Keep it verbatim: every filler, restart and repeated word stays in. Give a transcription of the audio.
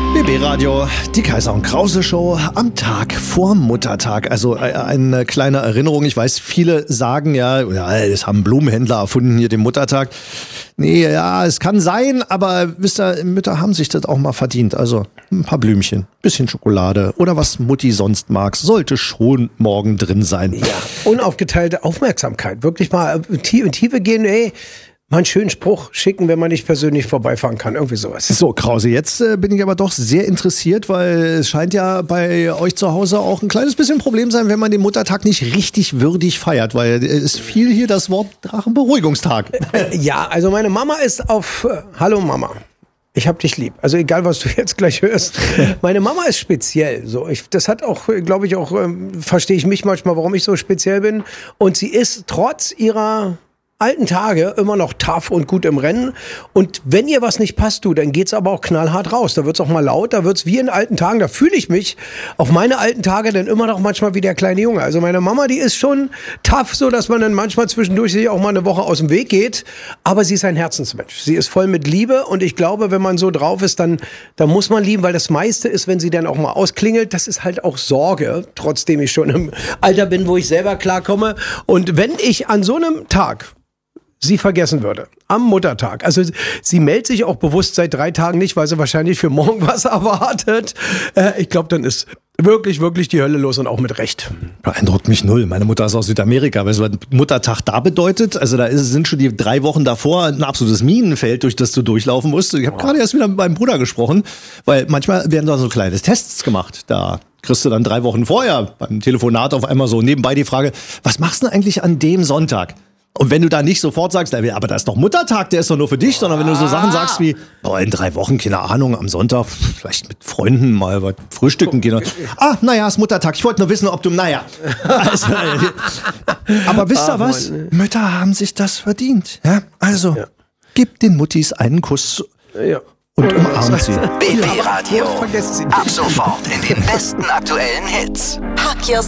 B B-Radio, die Kaiser und Krause Show am Tag vor Muttertag. Also äh, eine kleine Erinnerung. Ich weiß, viele sagen ja, ja, das haben Blumenhändler erfunden hier den Muttertag. Nee, ja, es kann sein, aber wisst ihr, Mütter haben sich das auch mal verdient. Also ein paar Blümchen, bisschen Schokolade oder was Mutti sonst mag, sollte schon morgen drin sein. Ja, unaufgeteilte Aufmerksamkeit. Wirklich mal in die Tiefe gehen, ey. Mal einen schönen Spruch schicken, wenn man nicht persönlich vorbeifahren kann. Irgendwie sowas. So, Krause, jetzt äh, bin ich aber doch sehr interessiert, weil es scheint ja bei euch zu Hause auch ein kleines bisschen Problem sein, wenn man den Muttertag nicht richtig würdig feiert, weil es fiel hier das Wort Drachenberuhigungstag. Ja, also meine Mama ist auf äh, Hallo Mama. Ich hab dich lieb. Also egal, was du jetzt gleich hörst. Meine Mama ist speziell. So, ich, das hat auch, glaube ich, auch, ähm, verstehe ich mich manchmal, warum ich so speziell bin. Und sie ist trotz ihrer alten Tage immer noch tough und gut im Rennen. Und wenn ihr was nicht passt, du, dann geht's aber auch knallhart raus. Da wird's auch mal laut, da wird's wie in alten Tagen. Da fühle ich mich auf meine alten Tage dann immer noch manchmal wie der kleine Junge. Also meine Mama, die ist schon tough, so dass man dann manchmal zwischendurch sich auch mal eine Woche aus dem Weg geht. Aber sie ist ein Herzensmensch. Sie ist voll mit Liebe. Und ich glaube, wenn man so drauf ist, dann, dann muss man lieben, weil das meiste ist, wenn sie dann auch mal ausklingelt, das ist halt auch Sorge, trotzdem ich schon im Alter bin, wo ich selber klarkomme. Und wenn ich an so einem Tag sie vergessen würde, am Muttertag. Also sie meldet sich auch bewusst seit drei Tagen nicht, weil sie wahrscheinlich für morgen was erwartet. Äh, ich glaube, dann ist wirklich, wirklich die Hölle los und auch mit Recht. Beeindruckt mich null. Meine Mutter ist aus Südamerika. Weißt du, was Muttertag da bedeutet? Also da ist, sind schon die drei Wochen davor ein absolutes Minenfeld, durch das du durchlaufen musst. Ich habe oh. gerade erst wieder mit meinem Bruder gesprochen, weil manchmal werden da so kleine Tests gemacht. Da kriegst du dann drei Wochen vorher beim Telefonat auf einmal so nebenbei die Frage, was machst du denn eigentlich an dem Sonntag? Und wenn du da nicht sofort sagst, aber da ist doch Muttertag, der ist doch nur für dich, sondern wenn du so Sachen sagst wie, oh, in drei Wochen, keine Ahnung, am Sonntag vielleicht mit Freunden mal was frühstücken gehen. Ah, naja, ist Muttertag. Ich wollte nur wissen, ob du, naja. Also, aber wisst ihr was? Mütter haben sich das verdient. Ja? Also, ja. Gib den Muttis einen Kuss. Ja. Und umarmt sie. B B-Radio. Ab sofort in den besten aktuellen Hits. Pack your